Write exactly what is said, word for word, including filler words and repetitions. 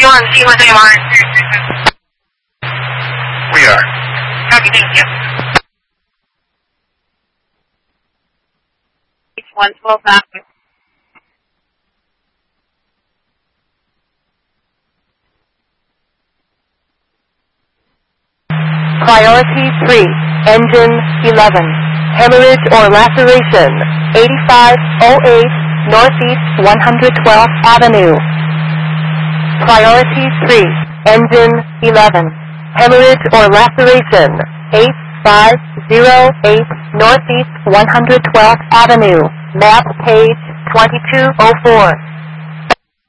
one, see what's A M R. We are. Copy, thank you. It's one twelve traffic. Priority three, engine eleven, hemorrhage or laceration, eighty-five oh eight Northeast one hundred twelfth Avenue. Priority three, engine eleven, hemorrhage or laceration, eighty-five oh eight Northeast one hundred twelfth Avenue, map page twenty-two oh four.